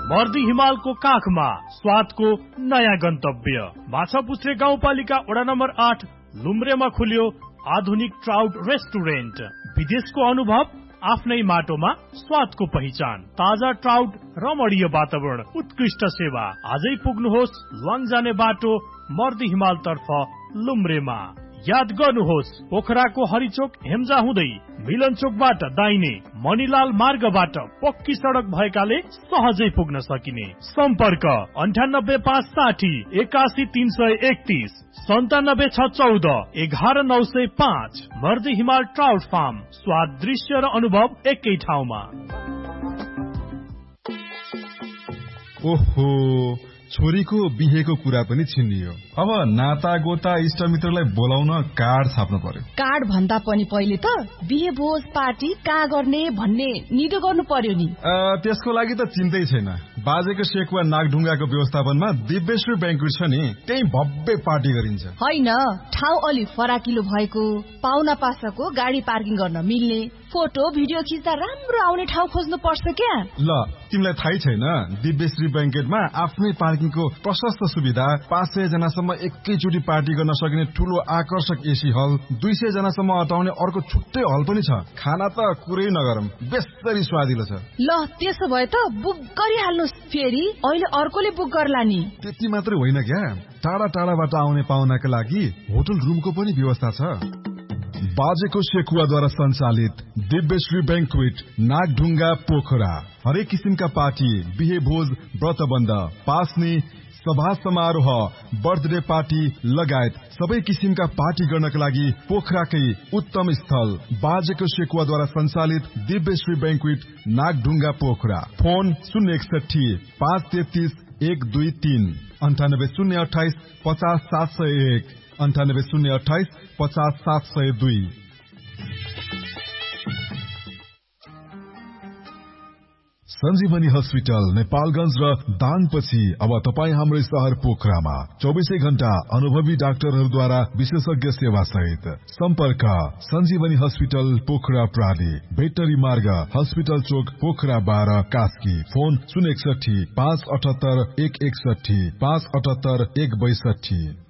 मर्दी हिमालको काखमा स्वादको नयाँ गन्तव्य। माछापुच्छ्रे गाउँपालिका वडा नम्बर 8 लुम्रेमा खुल्यो आधुनिक ट्राउट रेस्टुरेन्ट। विदेशको अनुभव आफ्नै माटोमा स्वादको पहिचान। ताजा ट्राउट, रमणीय वातावरण, उत्कृष्ट सेवा। आजै पुग्नुहोस् ल्वाङ जाने बाटो मर्दी हिमाल तर्फ लुम्रेमा। याद गर्नुहोस् पोखराको हरिचोक हेम्जा हुँदै मिलन चोकबाट दाहिने मणिलाल मार्गबाट पक्की सडक भएकाले सहजै पुग्न सकिने। सम्पर्क 9856 81331 9714 11905। मर्दी हिमाल ट्राउट फार्म, स्वाद, दृश्य र अनुभव एकै ठाउँमा। ओहो, छोरीको बिहेको कुरा पनि छिन्नियो। अब नाता गोता इष्टमित्रलाई बोलाउन कार्ड छाप्नु पर्यो। कार्ड भन्दा पनि पहिले त बिहे भोज पार्टी कहाँ गर्ने भन्ने निदो गर्नु पर्यो नि। त्यसको लागि त चिन्तै छैन। बाजेको सेकुवा नागढुङ्गाको व्यवस्थापनमा दिव्यश्री ब्याङ्क्वेट छ नि, त्यही भव्य पार्टी गरिन्छ। होइन, ठाउँ अलि फराकिलो भएको, पाहुना पासाको गाडी पार्किङ गर्न मिल्ने, फोटो भिडियो खिच्दा राम्रो आउने ठाउँ खोज्नु पर्छ क्या। ल, तिमीलाई थाहै छैन, दिव्यश्री ब्याङ्केटमा आफ्नै पार्किङको प्रशस्त सुविधा, 500 जनासम्म एकैचोटि पार्टी गर्न सकिने ठूलो आकर्षक एसी हल, 200 जनासम्म अटाउने अर्को छुट्टै हल पनि छ। खाना त कुरै नगरौँ, बेस्तरी स्वादिलो छ। ल, त्यसो भए त बुक गरिहाल्नुहोस्। फेरि अहिले अर्कोले बुक गर्ला नि। त्यति मात्रै होइन क्या, टाढा टाढाबाट आउने पाहुनाका लागि होटल रुमको पनि व्यवस्था छ। बाजेको सेकुवाद्वारा सञ्चालित दिव्यश्री ब्याङ्क्वेट नागढुङ्गा पोखरा हरेक किसिमका पार्टी, बिहे भोज, व्रतबन्ध, पास्ने, सभा समारोह, बर्थडे पार्टी लगायत सबै किसिमका पार्टी गर्नका लागि पोखराकै उत्तम स्थल बाजेको सेकुवाद्वारा सञ्चालित दिव्यश्री ब्याङ्क्वेट नागढुङ्गा पोखरा। फोन 061 533 123 98028 50 701 98028 50 702। सञ्जीवनी हस्पिटल नेपालगञ्ज र दाङपछि अब तपाईँ हाम्रो सहर पोखरामा 24 घण्टा अनुभवी डाक्टरहरूद्वारा विशेषज्ञ सेवा सहित। सम्पर्क सञ्जीवनी हस्पिटल पोखरा प्राली, भेटनरी मार्ग, हस्पिटल चोक, पोखरा 12 कास्की। फोन 061 578 161 578 162।